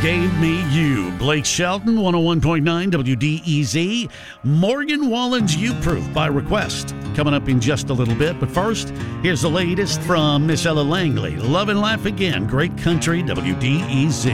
Gave Me You. Blake Shelton, 101.9 WDEZ. Morgan Wallen's You Proof by request. Coming up in just a little bit. But first, here's the latest from Miss Ella Langley. Love and Laugh Again. Great Country, WDEZ.